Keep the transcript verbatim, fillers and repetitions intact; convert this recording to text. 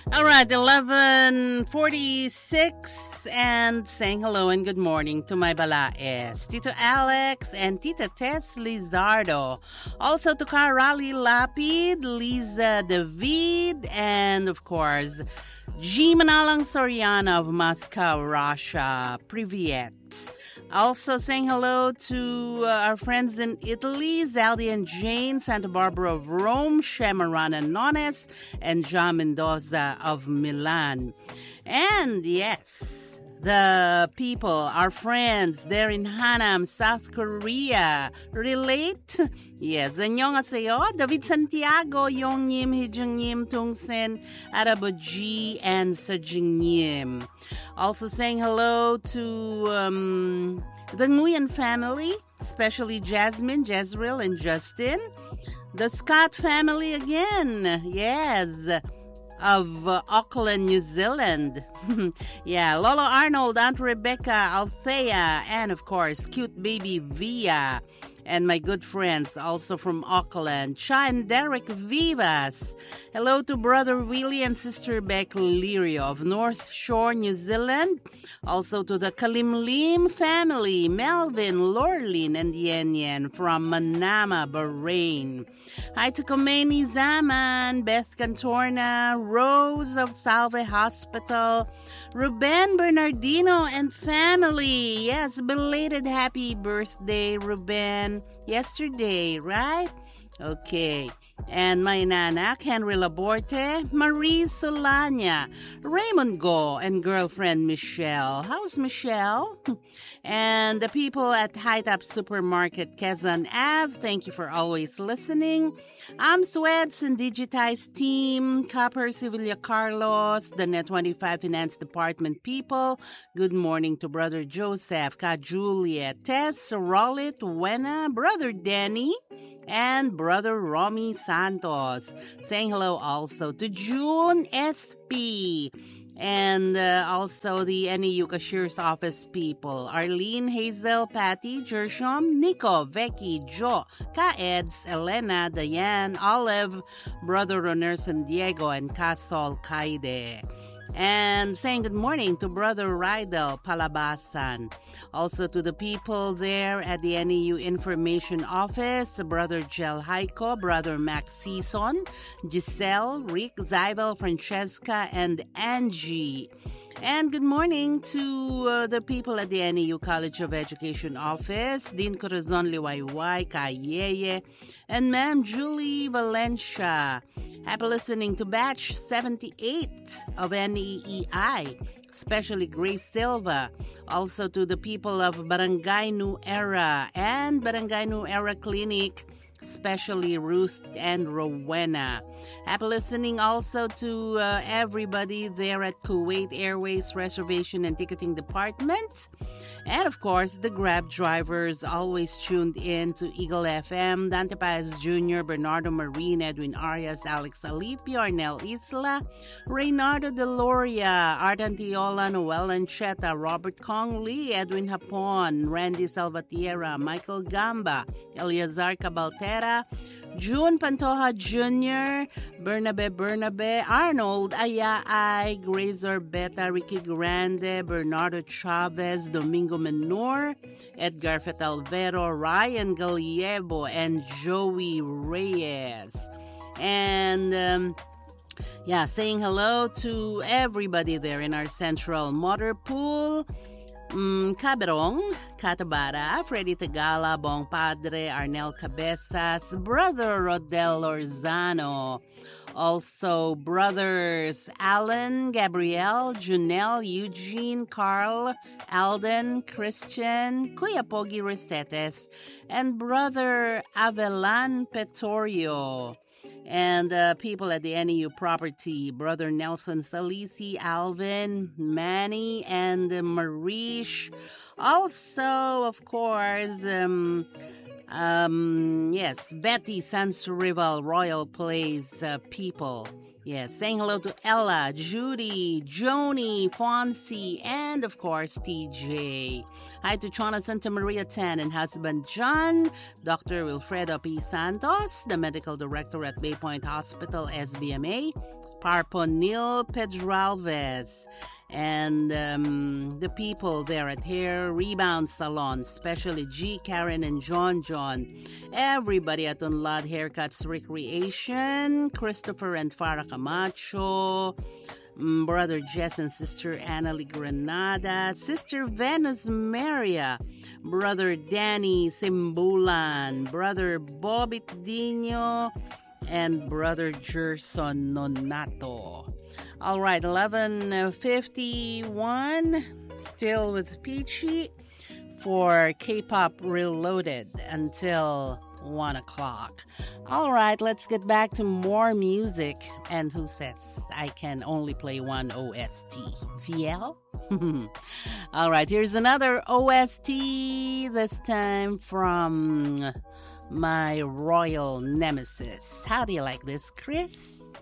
All right, eleven forty-six, and saying hello and good morning to my balaes, Tito Alex and Tita Tess Lizardo. Also to Karali Lapid, Liza David, and of course, G. Manalang Soriana of Moscow, Russia. Privyet. Also saying hello to uh, our friends in Italy, Zaldi and Jane, Santa Barbara of Rome, Shemarana Nones, and John Mendoza of Milan. And yes, the people, our friends there in Hanam, South Korea, relate? Yes, annyeonghaseyo, David Santiago, Yongnim, Hijungnim, Tungsen, Araboji, and Sajingnim. Also saying hello to um, the Nguyen family, especially Jasmine, Jezreel, and Justin. The Scott family again, yes, of uh, Auckland, New Zealand. Yeah, Lolo Arnold, Aunt Rebecca, Althea, and of course, cute baby Via. And my good friends also from Auckland, Cha and Derek Vivas. Hello to Brother Willie and Sister Beck Lirio of North Shore, New Zealand. Also to the Kalimlim family, Melvin, Lorlin, and Yen Yen from Manama, Bahrain. Hi to Khomeini Zaman, Beth Cantorna, Rose of Salve Hospital, Ruben Bernardino and family. Yes, belated happy birthday, Ruben. Yesterday, right? Okay. And my nanak, Henry Laborte, Marie Solana, Raymond Go, and girlfriend Michelle. How's Michelle? And the people at High Top Supermarket, Quezon Ave, thank you for always listening. I'm Sweds and Digitize Team, Copper Sevilla Carlos, the Net twenty-five Finance Department people. Good morning to Brother Joseph, Ka Juliet, Tess, Rollit, Wena, Brother Danny, and Brother Romy Santos. Saying hello also to June S P and uh, also the N E U Cashier's Office people. Arlene, Hazel, Patty, Jershom, Nico, Becky, Joe, Ka-Eds, Elena, Diane, Olive, Brother Roner San Diego, and Kasol Kaide. And saying good morning to Brother Rydell Palabasan. Also to the people there at the N E U Information Office, Brother Jel Haiko, Brother Max Season, Giselle, Rick, Zybel, Francesca, and Angie. And good morning to uh, the people at the N E U College of Education Office, Dean Corazon Liwayway, Kayeye, and Ma'am Julie Valencia. Happy listening to batch seventy-eight of N E E I, especially Grace Silva. Also to the people of Barangay New Era and Barangay New Era Clinic, especially Ruth and Rowena. Happy listening also to uh, everybody there at Kuwait Airways Reservation and Ticketing Department. And of course, the Grab drivers always tuned in to Eagle F M, Dante Paez Junior, Bernardo Marine, Edwin Arias, Alex Alipio, Arnel Isla, Reynardo Deloria, Ardan Tiola, Noel Ancheta, Robert Kong Lee, Edwin Hapon, Randy Salvatierra, Michael Gamba, Eleazar Cabaltera, June Pantoja Junior, Bernabe Bernabe, Arnold Ayaay, Grace Orbeta, Ricky Grande, Bernardo Chavez, Domingo Menor, Edgar Fetalvero, Ryan Gallego, and Joey Reyes. And um, yeah, saying hello to everybody there in our central motor pool. Mm, Caberong, Catabara, Freddy Tagala, Bong Padre, Arnel Cabezas, Brother Rodel Orzano, also brothers Alan, Gabriel, Junel, Eugene, Carl, Alden, Christian, Kuya Pogi Resetes, and brother Avelan Petorio. And uh, people at the N E U property, Brother Nelson Salisi, Alvin, Manny, and uh, Marish. Also, of course, um, Um, yes, Betty Sans Rival Royal Plays uh, People. Yes, saying hello to Ella, Judy, Joni, Fonzie, and of course T J. Hi to Chona Santa Maria Tan and husband John, Doctor Wilfredo P. Santos, the medical director at Bay Point Hospital, S B M A, Parpo Neil Pedralves, and um, the people there at Hair Rebound Salon, especially G, Karen, and John John. Everybody at Unlad Haircuts Recreation, Christopher and Farah Camacho, mm, Brother Jess and Sister Annalie Granada, Sister Venus Maria, Brother Danny Simbulan, Brother Bobby Dino, and Brother Gerson Nonato. All right, eleven fifty-one, still with Peachy for K-Pop Reloaded until one o'clock. All right, let's get back to more music. And who says I can only play one O S T? V L? All right, here's another O S T, this time from my royal nemesis. How do you like this, Chris?